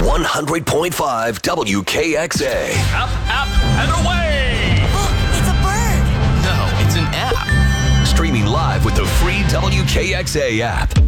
100.5 WKXA. Up, and away! Look, it's a bird. No, it's an app. Streaming live with the free WKXA app.